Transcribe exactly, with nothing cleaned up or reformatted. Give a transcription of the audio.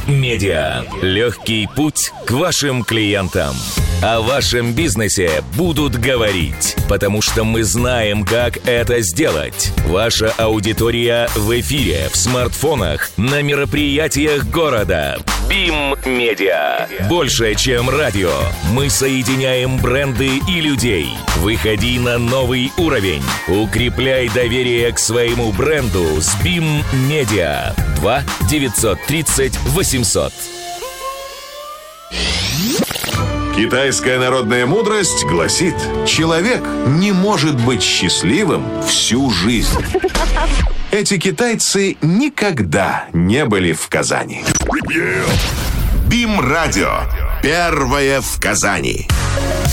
Медиа. Легкий путь к вашим клиентам. О вашем бизнесе будут говорить, потому что мы знаем, как это сделать. Ваша аудитория в эфире, в смартфонах, на мероприятиях города. Бим Медиа. Больше, чем радио. Мы соединяем бренды и людей. Выходи на новый уровень. Укрепляй доверие к своему бренду с Бим Медиа. два девятьсот тридцать восемьсот. Китайская народная мудрость гласит: человек не может быть счастливым всю жизнь. Эти китайцы никогда не были в Казани. Бим Радио. Первое в Казани.